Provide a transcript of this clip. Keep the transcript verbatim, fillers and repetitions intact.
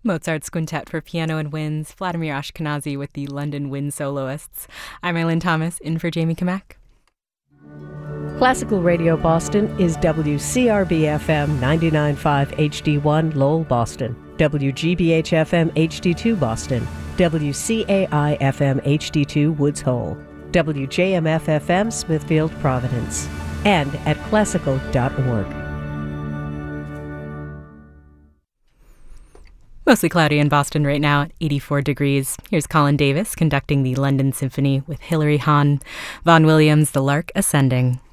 Mozart's Quintet for Piano and Winds, Vladimir Ashkenazy with the London Wind Soloists. I'm Eileen Thomas, in for Jamie Kamek. Classical Radio Boston is W C R B F M ninety-nine point five H D one Lowell, Boston, W G B H F M H D two Boston, W C A I F M H D two Woods Hole, W J M F F M Smithfield, Providence, and at classical dot org. Mostly cloudy in Boston right now at eighty-four degrees. Here's Colin Davis conducting the London Symphony with Hilary Hahn. Vaughan Williams, The Lark Ascending.